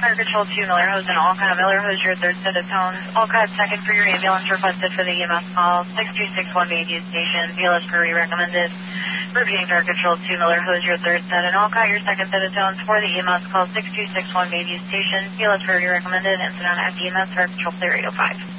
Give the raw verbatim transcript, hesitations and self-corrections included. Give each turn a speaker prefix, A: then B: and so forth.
A: Fire Control two, Miller Hose and Alcott. Miller Hose, your third set of tones. Alcott, second for your ambulance requested for the E M S call. six two six one Bayview Station. B L S Brewery recommended. Repeating Fire Control two, Miller Hose, your third set. And Alcott, your second set of tones for the E M S call. six two six one Bayview Station. B L S Brewery recommended. Incident at E M S. Fire Control clear eight oh five.